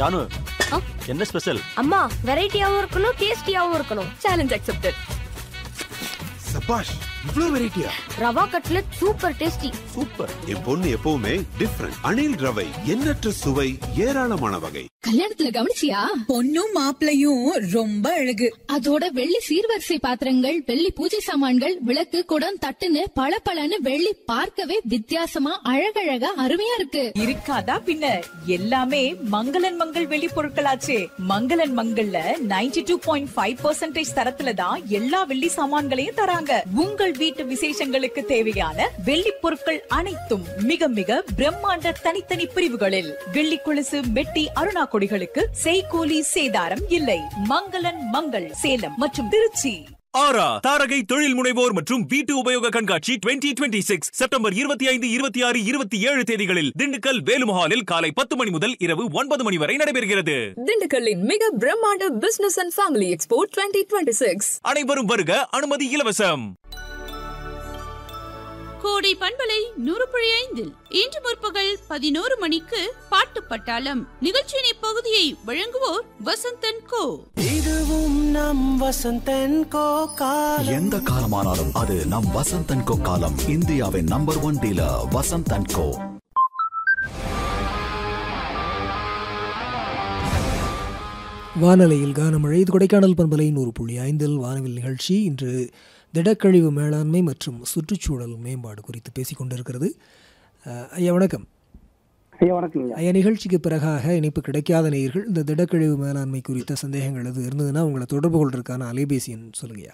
ஜானு, என்ன ஸ்பெஷல்? அம்மா, வெரைட்டியாவும் இருக்கணும், டேஸ்டியாவும் இருக்கணும். Challenge accepted. சபாஷ், இவ்ளோ வெரைட்டியா? Rava cutlet super tasty. Super. என் பொண்ணு எப்பவுமே டிஃபரண்ட். அணில் ரவை, எண்ணற்ற சுவை, ஏராளமான வகை. கல்யாணத்துல கவனிச்சியா? பொண்ணும் மாப்பிளையும் ரொம்ப அழகு. அதோட வெள்ளி சீர்வரிசை பாத்திரங்கள், வெள்ளி பூஜை சாமான்கள், விளக்கு, குடம், தட்டுன்னு பளபளன்னு வெள்ளி பார்க்கவே வித்தியாசமா அழகழகா அருமையா இருக்கு. இருக்காதா பின்ன? எல்லாமே மங்களன் மங்கள் வெள்ளி பொருட்களாச்சே. மங்களன் மங்கள்ல 92.5% தரத்துல தான் எல்லா வெள்ளி சாமான்களையும் தராங்க. உங்கள் வீட்டு விசேஷங்களுக்கு தேவையான வெள்ளி பொருட்கள் அனைத்தும் மிக மிக பிரம்மாண்ட தனித்தனி பிரிவுகளில். வெள்ளி கொலுசு, மெட்டி, அருணா கொடிகளுக்கு செய்கூலி சேதாரம் இல்லை. மங்களன் மங்கள், சேலம் மற்றும் திருச்சி. ஆரா தாரகை தொழில் முனைவோர் மற்றும் வீட்டு உபயோக கண்காட்சி 2026 செப்டம்பர் 25, 26, 27 தேதிகளில் திண்டுக்கல் வேலுமஹாலில் காலை 10 மணி முதல் இரவு 9 மணி வரை நடைபெறுகிறது. திண்டுக்கல்லின் மிக பிரம்மாண்ட பிசினஸ் அண்ட் ஃபேமிலி எக்ஸ்போ 2026. அனைவரும் வருக, அனுமதி இலவசம். கோடை பண்பலை 100.5 இன்று முற்பகல் 11 மணிக்கு பாட்டு பட்டாளம் நிகழ்ச்சியின் இப்பகுதியை வழங்குவோர் வசந்தன் கோ. இதுவும் நம் வசந்தன் கோ காலம். எந்த காலமானாலும் அது நம் வசந்தன் கோ காலம். இந்தியாவின் நம்பர் 1 டீலர் வசந்தன் கோ. வானலையில் கானமழை. இது கொடைக்கானல் பண்பலை 100.5 வானவில் நிகழ்ச்சி. இன்று திடக்கழிவு மேலாண்மை மற்றும் சுற்றுச்சூழல் மேம்பாடு குறித்து பேசிக் கொண்டிருக்கிறது. ஐயா வணக்கம். ஐயா வணக்கம். ஐயா, நிகழ்ச்சிக்கு பிறகாக இணைப்பு கிடைக்காத நேயர்கள் இந்த திடக்கழிவு மேலாண்மை குறித்த சந்தேகங்கள் எது இருந்ததுன்னா உங்களை தொடர்பு கொள்றதுக்கான அலைபேசி எண் சொல்லுங்கய்யா.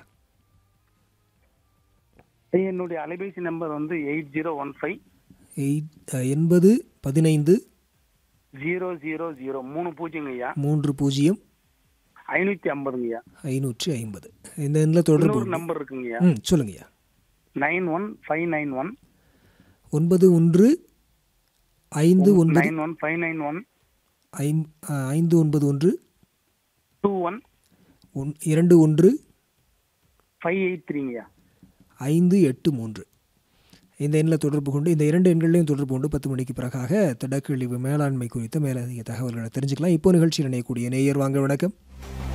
என்னுடைய அலைபேசி நம்பர் வந்து 8015 8015 000 30 ஐயா. 30 550 550. இந்த எண்ணில் தொடர்பு நம்பர் இருக்குங்கய்யா. சொல்லுங்கய்யா. 91591 91 59 91591 591 21 21 583 583. இந்த எண்ணில் தொடர்பு கொண்டு இந்த 2 எண்களையும் தொடர்பு கொண்டு 10 மணிக்கு பிறகாக திடக்கழிவு மேலாண்மை குறித்த மேலதிக தகவல்களை தெரிஞ்சுக்கலாம். இப்போ நிகழ்ச்சியில் இணையக்கூடிய நேயர் வாங்க. வணக்கம்.